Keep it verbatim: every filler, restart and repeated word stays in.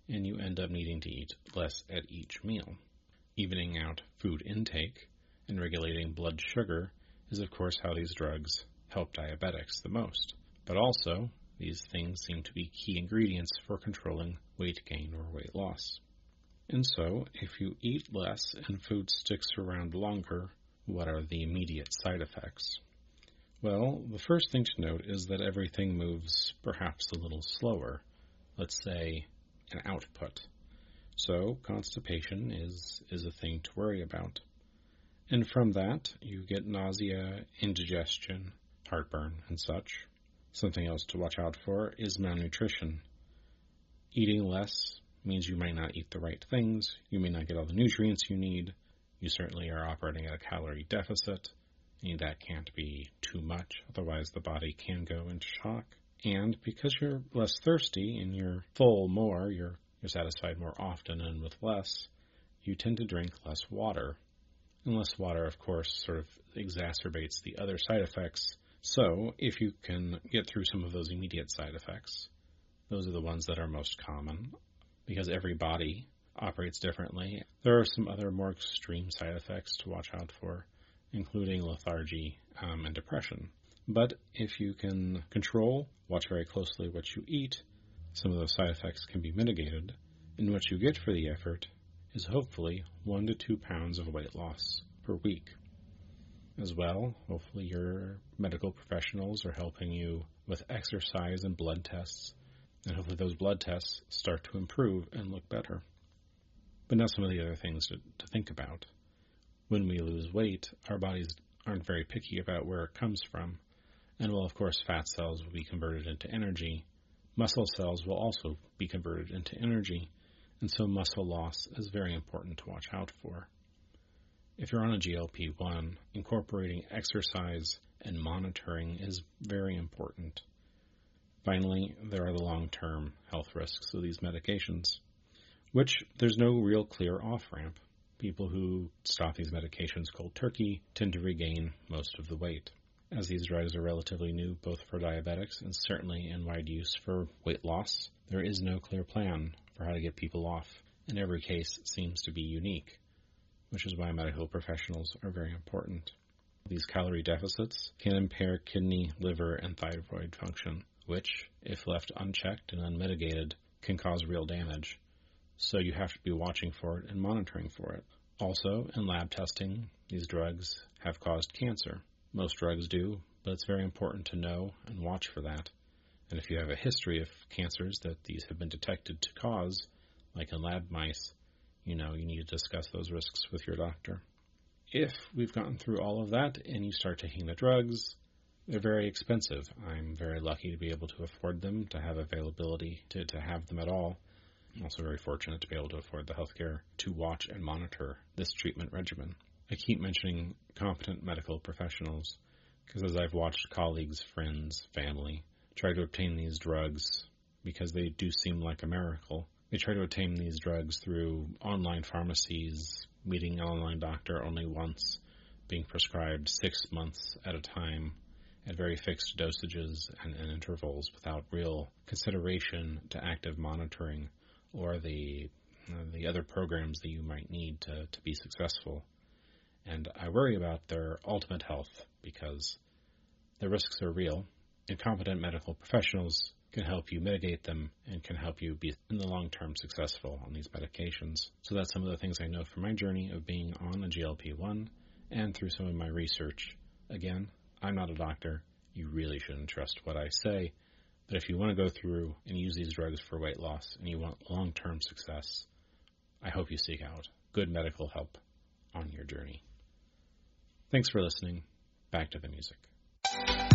and you end up needing to eat less at each meal. Evening out food intake and regulating blood sugar is, of course, how these drugs help diabetics the most. But also, these things seem to be key ingredients for controlling weight gain or weight loss. And so, if you eat less and food sticks around longer, what are the immediate side effects? Well, the first thing to note is that everything moves perhaps a little slower, let's say an output. So constipation is, is a thing to worry about. And from that, you get nausea, indigestion, heartburn, and such. Something else to watch out for is malnutrition. Eating less means you might not eat the right things, you may not get all the nutrients you need, you certainly are operating at a calorie deficit, and that can't be too much, otherwise the body can go into shock. And because you're less thirsty and you're full more, you're, you're satisfied more often and with less, you tend to drink less water. And less water, of course, sort of exacerbates the other side effects. So if you can get through some of those immediate side effects, those are the ones that are most common, because every body operates differently. There are some other more extreme side effects to watch out for, including lethargy um, and depression. But if you can control, watch very closely what you eat, some of those side effects can be mitigated, and what you get for the effort is hopefully one to two pounds of weight loss per week. As well, hopefully your medical professionals are helping you with exercise and blood tests, and hopefully those blood tests start to improve and look better. But now some of the other things to, to think about. When we lose weight, our bodies aren't very picky about where it comes from. And while, of course, fat cells will be converted into energy, muscle cells will also be converted into energy, and so muscle loss is very important to watch out for. If you're on a G L P one, incorporating exercise and monitoring is very important. Finally, there are the long-term health risks of these medications, which there's no real clear off-ramp. People who stop these medications cold turkey tend to regain most of the weight. As these drugs are relatively new, both for diabetics and certainly in wide use for weight loss, there is no clear plan for how to get people off, and every case seems to be unique, which is why medical professionals are very important. These calorie deficits can impair kidney, liver, and thyroid function, which, if left unchecked and unmitigated, can cause real damage. So you have to be watching for it and monitoring for it. Also, in lab testing, these drugs have caused cancer. Most drugs do, but it's very important to know and watch for that. And if you have a history of cancers that these have been detected to cause, like in lab mice, you know you need to discuss those risks with your doctor. If we've gotten through all of that and you start taking the drugs, they're very expensive. I'm very lucky to be able to afford them, to have availability to, to have them at all. I'm also very fortunate to be able to afford the healthcare to watch and monitor this treatment regimen. I keep mentioning competent medical professionals because as I've watched colleagues, friends, family try to obtain these drugs because they do seem like a miracle, they try to obtain these drugs through online pharmacies, meeting an online doctor only once, being prescribed six months at a time at very fixed dosages and, and intervals without real consideration to active monitoring or the uh, the other programs that you might need to, to be successful. And I worry about their ultimate health because the risks are real, and competent medical professionals can help you mitigate them and can help you be in the long term successful on these medications. So that's some of the things I know from my journey of being on a G L P one and through some of my research. Again, I'm not a doctor. You really shouldn't trust what I say. But if you want to go through and use these drugs for weight loss and you want long-term success, I hope you seek out good medical help on your journey. Thanks for listening. Back to the music.